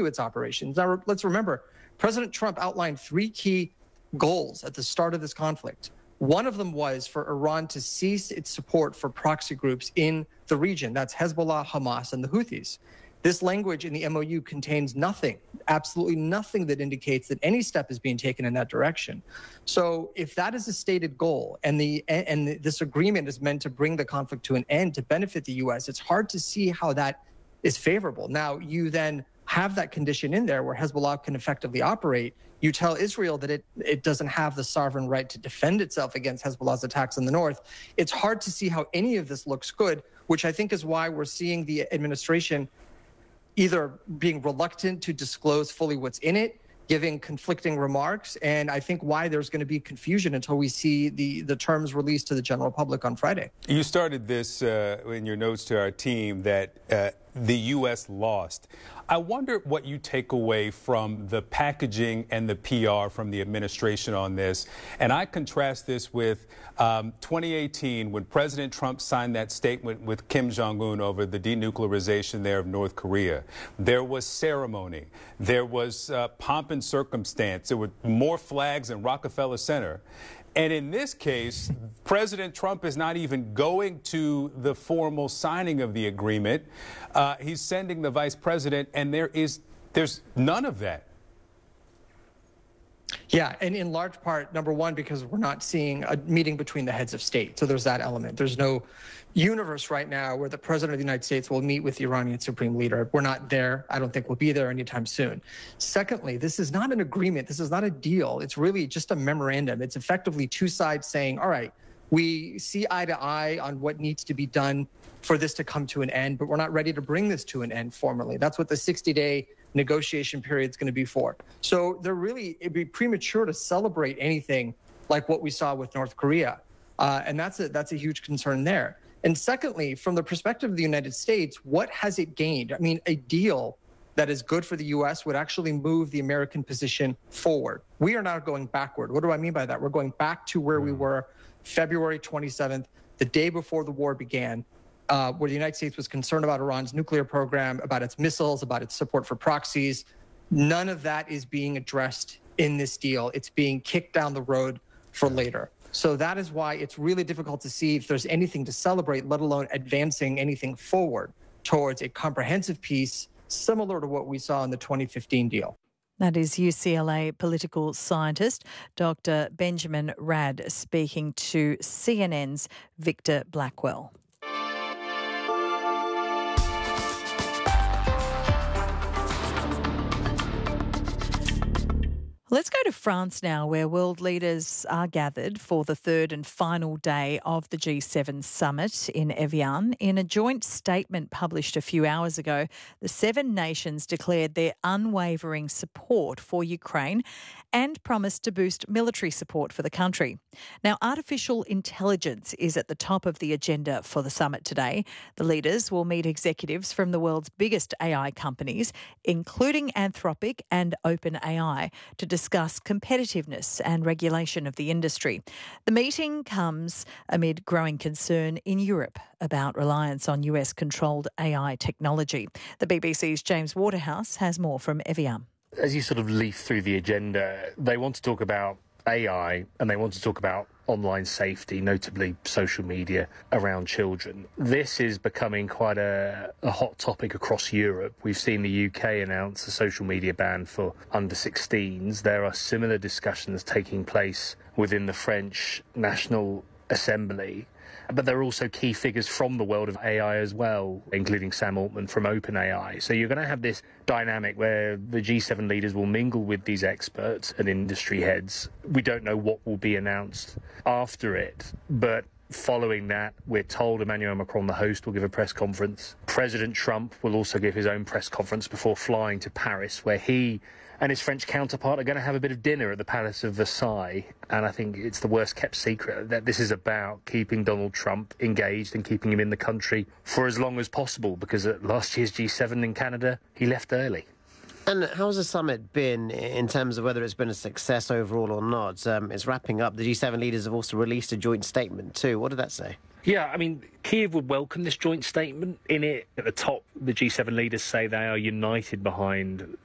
continue its operations. Now, let's remember, President Trump outlined 3 key goals at the start of this conflict. One of them was for Iran to cease its support for proxy groups in the region. That's Hezbollah, Hamas, and the Houthis. This language in the MOU contains nothing, absolutely nothing that indicates that any step is being taken in that direction. So if that is a stated goal and this agreement is meant to bring the conflict to an end to benefit the U.S., it's hard to see how that is favorable. Now, you then have that condition in there where Hezbollah can effectively operate. You tell Israel that it doesn't have the sovereign right to defend itself against Hezbollah's attacks in the north. It's hard to see how any of this looks good, which I think is why we're seeing the administration either being reluctant to disclose fully what's in it, giving conflicting remarks, and I think why there's going to be confusion until we see the terms released to the general public on Friday. You started this in your notes to our team that the U.S. lost. I wonder what you take away from the packaging and the PR from the administration on this. And I contrast this with 2018 when President Trump signed that statement with Kim Jong-un over the denuclearization there of North Korea. There was ceremony. There was pomp and circumstance. There were more flags in Rockefeller Center. And in this case, President Trump is not even going to the formal signing of the agreement. He's sending the vice president, and there's none of that. Yeah, and in large part, number one, because we're not seeing a meeting between the heads of state. So there's that element. There's no universe right now where the president of the United States will meet with the Iranian supreme leader. We're not there. I don't think we'll be there anytime soon. Secondly, this is not an agreement. This is not a deal. It's really just a memorandum. It's effectively 2 sides saying, all right, we see eye to eye on what needs to be done for this to come to an end, but we're not ready to bring this to an end formally. That's what the 60-day negotiation period is going to be for. So it'd be premature to celebrate anything like what we saw with North Korea. And that's a huge concern there. And secondly, from the perspective of the United States, what has it gained? I mean, a deal that is good for the U.S. would actually move the American position forward. We are not going backward. What do I mean by that? We're going back to where we were February 27th, the day before the war began, where the United States was concerned about Iran's nuclear program, about its missiles, about its support for proxies. None of that is being addressed in this deal. It's being kicked down the road for later. So that is why it's really difficult to see if there's anything to celebrate, let alone advancing anything forward towards a comprehensive peace similar to what we saw in the 2015 deal. That is UCLA political scientist Dr. Benjamin Rad speaking to CNN's Victor Blackwell. Let's go to France now, where world leaders are gathered for the 3rd and final day of the G7 summit in Evian. In a joint statement published a few hours ago, the 7 nations declared their unwavering support for Ukraine and promised to boost military support for the country. Now, artificial intelligence is at the top of the agenda for the summit today. The leaders will meet executives from the world's biggest AI companies, including Anthropic and OpenAI, to discuss competitiveness and regulation of the industry. The meeting comes amid growing concern in Europe about reliance on US-controlled AI technology. The BBC's James Waterhouse has more from Evian. As you sort of leaf through the agenda, they want to talk about AI and they want to talk about online safety, notably social media around children. This is becoming quite a hot topic across Europe. We've seen the UK announce a social media ban for under 16s. There are similar discussions taking place within the French National Assembly. But there are also key figures from the world of AI as well, including Sam Altman from OpenAI. So you're going to have this dynamic where the G7 leaders will mingle with these experts and industry heads. We don't know what will be announced after it, but following that, we're told Emmanuel Macron, the host, will give a press conference. President Trump will also give his own press conference before flying to Paris, where he and his French counterpart are going to have a bit of dinner at the Palace of Versailles. And I think it's the worst kept secret that this is about keeping Donald Trump engaged and keeping him in the country for as long as possible, because at last year's G7 in Canada, he left early. And how's the summit been in terms of whether it's been a success overall or not? It's wrapping up. The G7 leaders have also released a joint statement too. What did that say? Yeah, I mean, Kyiv would welcome this joint statement. In it, at the top, the G7 leaders say they are united behind